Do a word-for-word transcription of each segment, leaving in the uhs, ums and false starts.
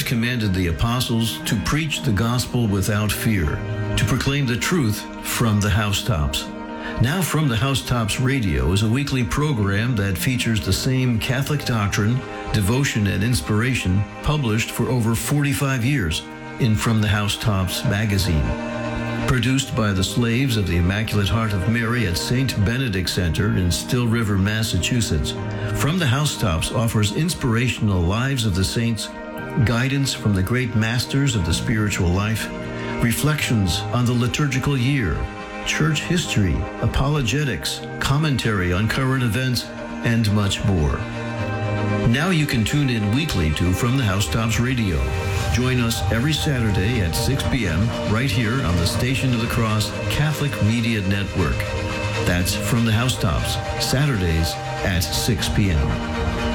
commanded the apostles to preach the gospel without fear, to proclaim the truth from the housetops. Now From the Housetops Radio is a weekly program that features the same Catholic doctrine, devotion, and inspiration published for over forty-five years in From the Housetops magazine. Produced by the slaves of the Immaculate Heart of Mary at Saint Benedict Center in Still River, Massachusetts, From the Housetops offers inspirational lives of the saints, guidance from the great masters of the spiritual life, reflections on the liturgical year, church history, apologetics, commentary on current events, and much more. Now you can tune in weekly to From the Housetops Radio. Join us every Saturday at six p.m. right here on the Station of the Cross Catholic Media Network. That's From the Housetops, Saturdays at six p.m.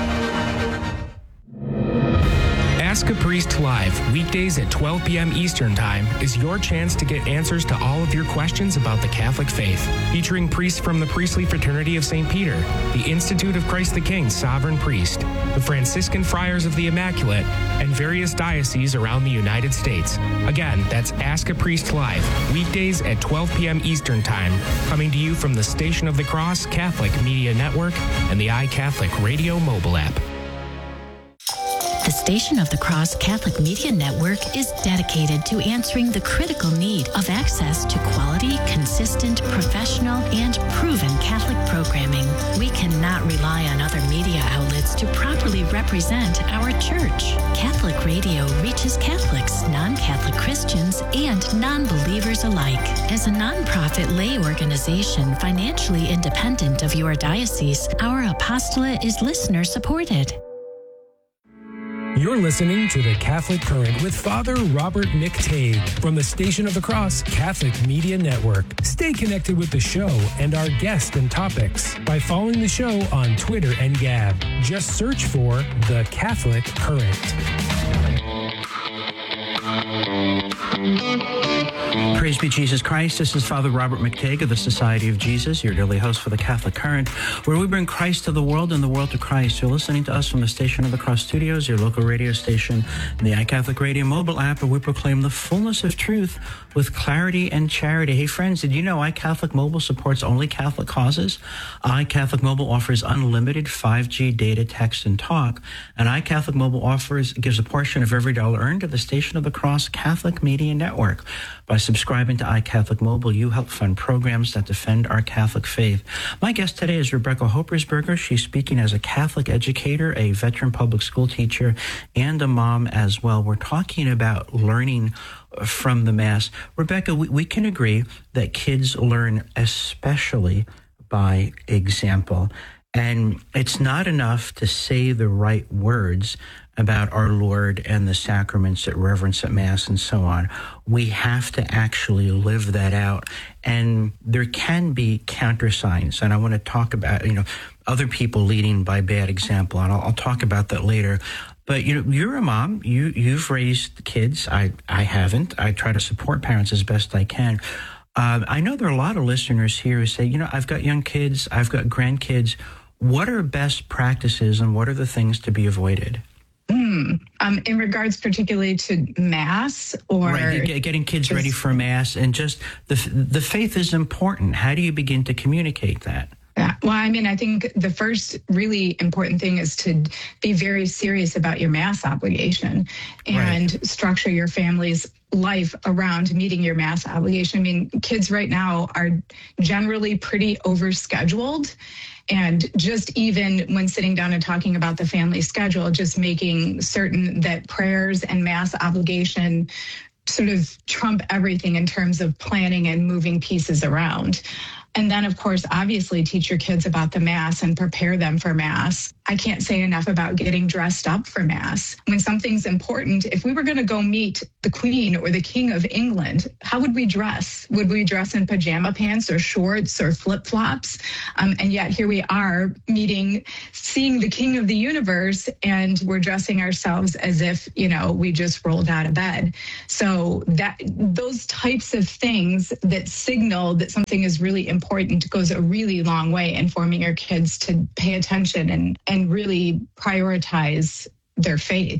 Ask a Priest Live, weekdays at twelve p.m. Eastern Time, is your chance to get answers to all of your questions about the Catholic faith. Featuring priests from the Priestly Fraternity of Saint Peter, the Institute of Christ the King Sovereign Priest, the Franciscan Friars of the Immaculate, and various dioceses around the United States. Again, that's Ask a Priest Live, weekdays at twelve p.m. Eastern Time, coming to you from the Station of the Cross Catholic Media Network and the iCatholic Radio mobile app. The Station of the Cross Catholic Media Network is dedicated to answering the critical need of access to quality, consistent, professional, and proven Catholic programming. We cannot rely on other media outlets to properly represent our church. Catholic radio reaches Catholics, non-Catholic Christians, and non-believers alike. As a nonprofit lay organization financially independent of your diocese, our apostolate is listener-supported. You're listening to The Catholic Current with Father Robert McTague from the Station of the Cross Catholic Media Network. Stay connected with the show and our guests and topics by following the show on Twitter and Gab. Just search for The Catholic Current. Praise be Jesus Christ. This is Father Robert McTague of the Society of Jesus, your daily host for the Catholic Current, where we bring Christ to the world and the world to Christ. You're listening to us from the Station of the Cross Studios, your local radio station, and the iCatholic Radio mobile app, where we proclaim the fullness of truth with clarity and charity. Hey, friends, did you know iCatholic Mobile supports only Catholic causes? iCatholic Mobile offers unlimited five G data, text, and talk, and iCatholic Mobile offers gives a portion of every dollar earned to the Station of the Cross Catholic Media Network. By subscribing to iCatholic Mobile, you help fund programs that defend our Catholic faith. My guest today is Rebecca Hoppersberger. She's speaking as a Catholic educator, a veteran public school teacher, and a mom as well. We're talking about learning from the Mass. Rebecca, we, we can agree that kids learn especially by example. And it's not enough to say the right words about our Lord and the sacraments at reverence at Mass and so on. We have to actually live that out. And there can be countersigns. And I want to talk about, you know, other people leading by bad example. And I'll, I'll talk about that later. But, you know, you're a mom. You, you've raised kids. I, I haven't. I try to support parents as best I can. Uh, I know there are a lot of listeners here who say, you know, I've got young kids. I've got grandkids. What are best practices and what are the things to be avoided? Mm, um, in regards particularly to Mass or... Right, getting kids just ready for Mass, and just the the faith is important. How do you begin to communicate that? Yeah, well, I mean, I think the first really important thing is to be very serious about your Mass obligation and right. structure your family's life around meeting your Mass obligation. I mean, kids right now are generally pretty overscheduled. And just even when sitting down and talking about the family schedule, just making certain that prayers and Mass obligation sort of trump everything in terms of planning and moving pieces around. And then, of course, obviously teach your kids about the Mass and prepare them for Mass. I can't say enough about getting dressed up for Mass. When something's important, if we were going to go meet the Queen or the King of England, how would we dress? Would we dress in pajama pants or shorts or flip-flops? Um, and yet here we are meeting, seeing the King of the universe, and we're dressing ourselves as if, you know, we just rolled out of bed. So that those types of things that signal that something is really important goes a really long way in forming your kids to pay attention and, and really prioritize their faith.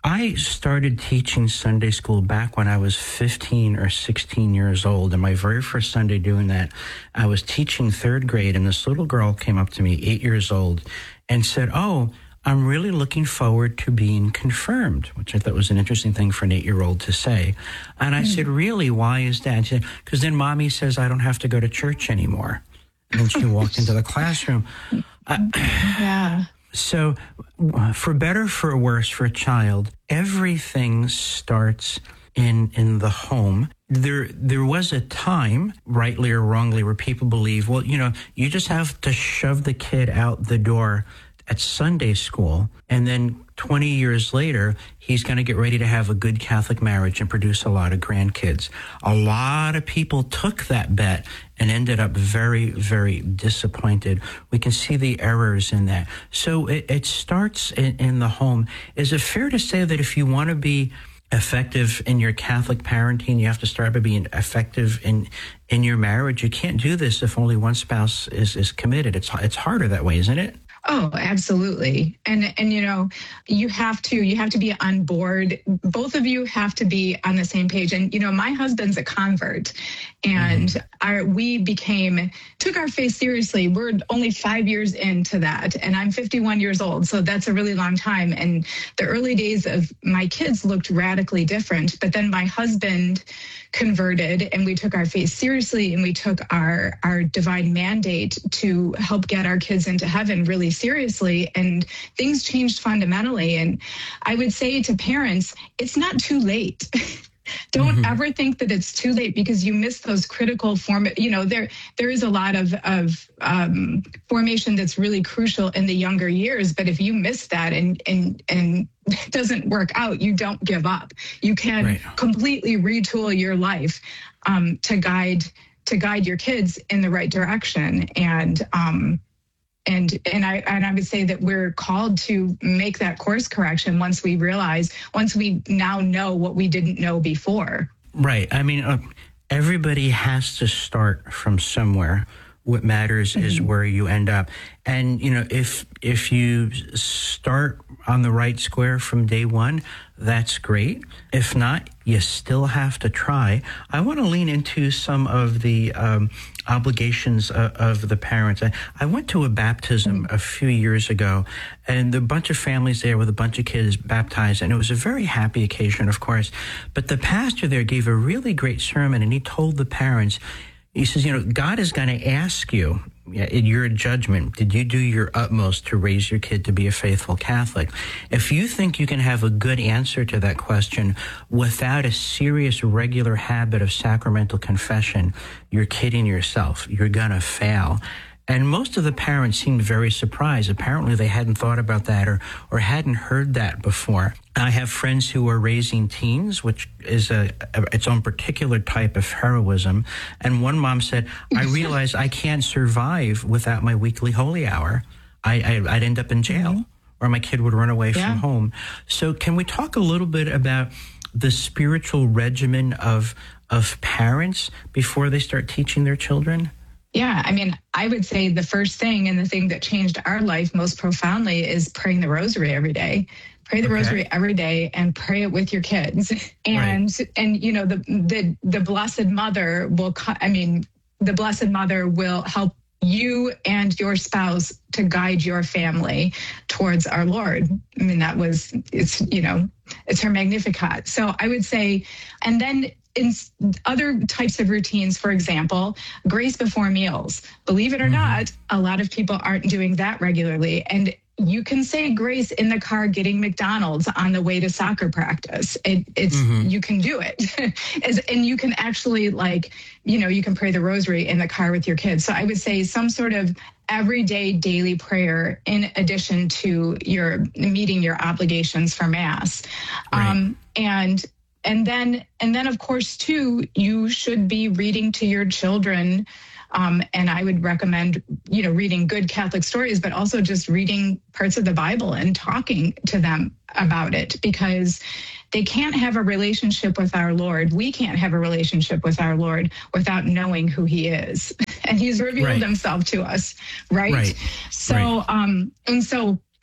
I started teaching Sunday school back when I was fifteen or sixteen years old. And my very first Sunday doing that, I was teaching third grade, and this little girl came up to me, eight years old, and said, "Oh, I'm really looking forward to being confirmed," which I thought was an interesting thing for an eight-year-old to say. And I mm. said, "Really? Why is that?" And she said, "Because then Mommy says I don't have to go to church anymore." And then she walked into the classroom. Uh, yeah. So for better, for worse, for a child, everything starts in in the home. There there was a time, rightly or wrongly, where people believe, well, you know, you just have to shove the kid out the door at Sunday school, and then twenty years later, he's going to get ready to have a good Catholic marriage and produce a lot of grandkids. A lot of people took that bet and ended up very, very disappointed. We can see the errors in that. So it, it starts in, in the home. Is it fair to say that if you want to be effective in your Catholic parenting, you have to start by being effective in in your marriage? You can't do this if only one spouse is, is committed. It's it's harder that way, isn't it? Oh, absolutely. And, and, you know, you have to, you have to be on board. Both of you have to be on the same page. And, you know, my husband's a convert, and mm-hmm. our, we became, took our faith seriously. We're only five years into that, and I'm fifty-one years old. So that's a really long time. And the early days of my kids looked radically different, but then my husband converted, and we took our faith seriously, and we took our, our divine mandate to help get our kids into heaven really seriously, and things changed fundamentally. And I would say to parents, it's not too late. Don't mm-hmm. ever think that it's too late, because you miss those critical form. You know, there there is a lot of of um, formation that's really crucial in the younger years. But if you miss that and and and it doesn't work out, you don't give up. You can right. completely retool your life um, to guide to guide your kids in the right direction. And um, And and I and I would say that we're called to make that course correction once we realize, once we now know what we didn't know before. Right. I mean, uh, everybody has to start from somewhere. What matters mm-hmm. is where you end up. And, you know, if if you start on the right square from day one, that's great. If not, you still have to try. I want to lean into some of the um, obligations of, of the parents. I, I went to a baptism a few years ago, and a bunch of families there with a bunch of kids baptized, and it was a very happy occasion, of course. But the pastor there gave a really great sermon, and he told the parents, he says, you know, God is going to ask you, in your judgment, did you do your utmost to raise your kid to be a faithful Catholic? If you think you can have a good answer to that question without a serious, regular habit of sacramental confession, you're kidding yourself. You're going to fail. And most of the parents seemed very surprised. Apparently they hadn't thought about that or, or hadn't heard that before. I have friends who are raising teens, which is a, a its own particular type of heroism. And one mom said, I realized I can't survive without my weekly holy hour. I, I, I'd end up in jail, mm-hmm. or my kid would run away yeah. from home. So can we talk a little bit about the spiritual regimen of of parents before they start teaching their children? Yeah, I mean, I would say the first thing and the thing that changed our life most profoundly is praying the rosary every day. Pray the okay. rosary every day and pray it with your kids. And, right. and you know, the, the, the Blessed Mother will, I mean, the Blessed Mother will help you and your spouse to guide your family towards our Lord. I mean, that was, it's, you know, it's her Magnificat. So I would say, and then in other types of routines, for example, grace before meals. Believe it or mm-hmm. not, a lot of people aren't doing that regularly. And you can say grace in the car getting McDonald's on the way to soccer practice. It, it's mm-hmm. you can do it. As, and you can actually, like, you know, you can pray the rosary in the car with your kids. So I would say some sort of everyday daily prayer in addition to your meeting your obligations for Mass. Right. Um, and And then, and then, of course, too, you should be reading to your children. Um, and I would recommend, you know, reading good Catholic stories, but also just reading parts of the Bible and talking to them about it, because they can't have a relationship with our Lord. We can't have a relationship with our Lord without knowing who he is. And he's revealed right. himself to us, right? right. So, right. um, and so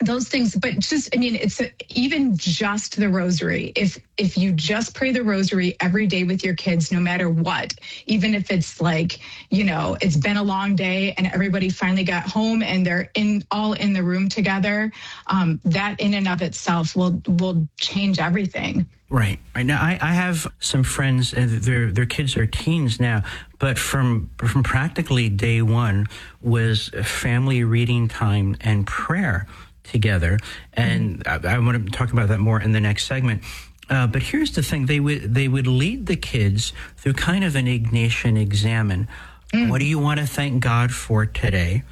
those things, but just, I mean, it's a, even just the rosary. If if you just pray the rosary every day with your kids, no matter what, even if it's like, you know, it's been a long day and everybody finally got home and they're in all in the room together, um, that in and of itself will will change everything. Right. Right now, I, I have some friends, and their their kids are teens now, but from from practically day one was family reading time and prayer together, and mm-hmm. I, I want to talk about that more in the next segment. Uh, but here's the thing: they would they would lead the kids through kind of an Ignatian examen. Mm. What do you want to thank God for today?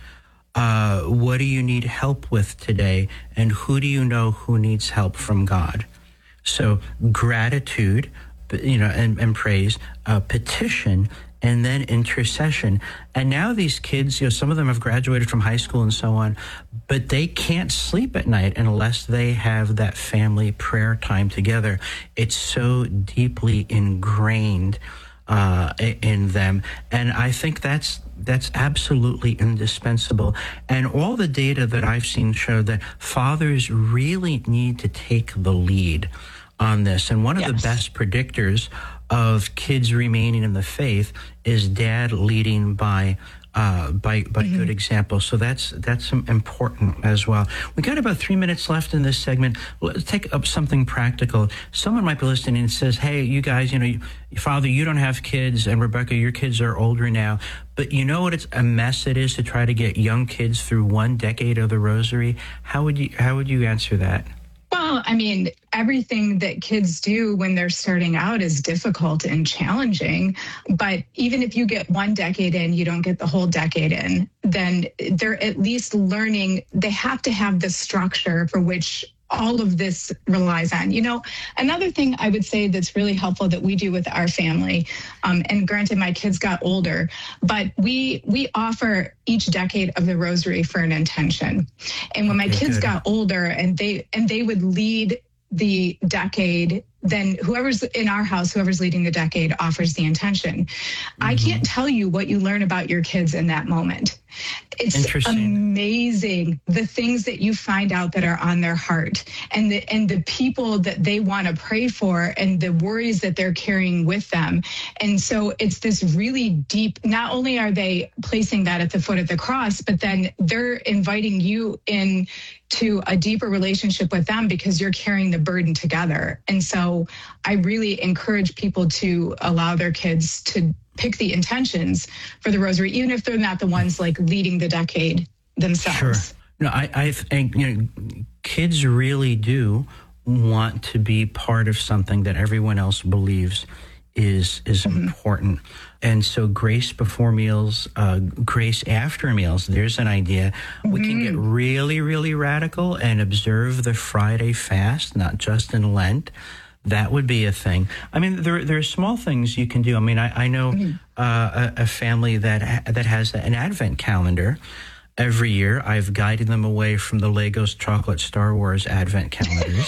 Uh, what do you need help with today? And who do you know who needs help from God? So gratitude, you know, and, and praise, uh, petition, and then intercession. And now these kids, you know, some of them have graduated from high school and so on, but they can't sleep at night unless they have that family prayer time together. It's so deeply ingrained uh, in them. And I think that's that's absolutely indispensable. And all the data that I've seen show that fathers really need to take the lead on this. And one of yes. the best predictors of kids remaining in the faith is dad leading by uh, by by mm-hmm. good example. So that's that's important as well. We got about three minutes left in this segment. Let's take up something practical. Someone might be listening and says, "Hey, you guys, you know, you, Father, you don't have kids, and Rebecca, your kids are older now. But you know what? It's a mess it is to try to get young kids through one decade of the Rosary." How would you how would you answer that? Well, I mean, everything that kids do when they're starting out is difficult and challenging. But even if you get one decade in, you don't get the whole decade in, then they're at least learning. They have to have the structure for which all of this relies on. You know, another thing I would say that's really helpful that we do with our family, um, and granted my kids got older, but we we offer each decade of the Rosary for an intention. And when my okay, kids good. got older and they and they would lead the decade, then whoever's in our house, whoever's leading the decade offers the intention. Mm-hmm. I can't tell you what you learn about your kids in that moment. It's amazing the things that you find out that are on their heart, and the and the people that they want to pray for, and the worries that they're carrying with them. And so it's this really deep, not only are they placing that at the foot of the cross, but then they're inviting you in to a deeper relationship with them because you're carrying the burden together. And so I really encourage people to allow their kids to pick the intentions for the Rosary, even if they're not the ones like leading the decade themselves. Sure. No, I, I think, you know, kids really do want to be part of something that everyone else believes is is mm-hmm. important. And so grace before meals, uh, grace after meals, there's an idea. Mm-hmm. We can get really, really radical and observe the Friday fast, not just in Lent. That would be a thing. I mean, there there are small things you can do. I mean, I, I know mm-hmm. uh, a, a family that that has an Advent calendar. Every year, I've guided them away from the Legos chocolate Star Wars Advent calendars.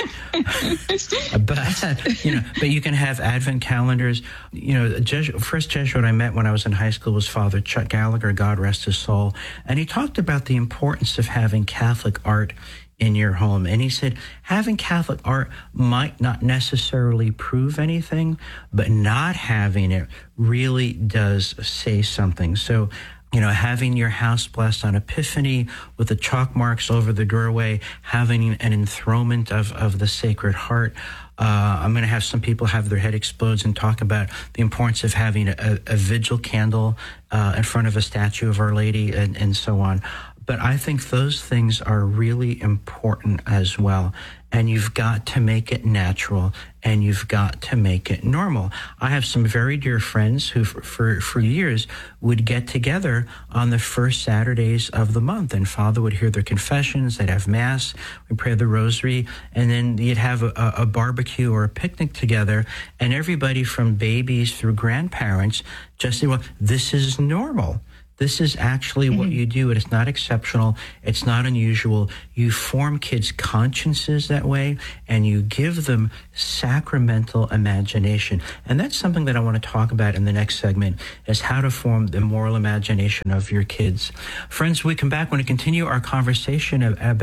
but you know, but you can have Advent calendars. You know, the Jesu- first Jesuit I met when I was in high school was Father Chuck Gallagher, God rest his soul, and he talked about the importance of having Catholic art in your home. And he said, having Catholic art might not necessarily prove anything, but not having it really does say something. So, you know, having your house blessed on Epiphany with the chalk marks over the doorway, having an enthronement of, of the Sacred Heart. Uh, I'm going to have some people have their head explodes and talk about the importance of having a, a vigil candle uh, in front of a statue of Our Lady and, and so on. But I think those things are really important as well. And you've got to make it natural, and you've got to make it normal. I have some very dear friends who, for, for, for years, would get together on the first Saturdays of the month, and Father would hear their confessions, they'd have Mass, we'd pray the Rosary, and then you'd have a, a barbecue or a picnic together, and everybody from babies through grandparents just say, well, this is normal. This is actually mm-hmm. what you do. It is not exceptional. It's not unusual. You form kids' consciences that way, and you give them sacramental imagination. And that's something that I want to talk about in the next segment, is how to form the moral imagination of your kids. Friends, when we come back, we want to continue our conversation about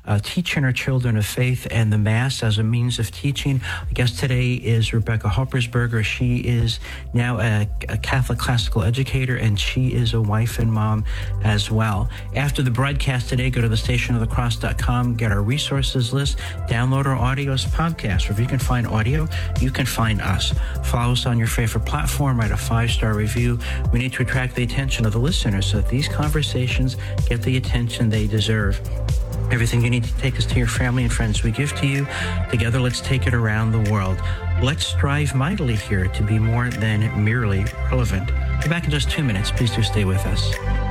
uh, teaching our children of faith and the Mass as a means of teaching. Our guest today is Rebecca Hoppersberger. She is now a, a Catholic classical educator, and she is a wife and mom as well. After the broadcast today, go to the station of the cross dot com, get our resources list, download our audios podcast. Or if you can find audio, you can find us. Follow us on your favorite platform, write a five-star review. We need to attract the attention of the listeners so that these conversations get the attention they deserve. Everything you need to take us to your family and friends we give to you. Together, let's take it around the world. Let's strive mightily here to be more than merely relevant. We're back in just two minutes. Please do stay with us.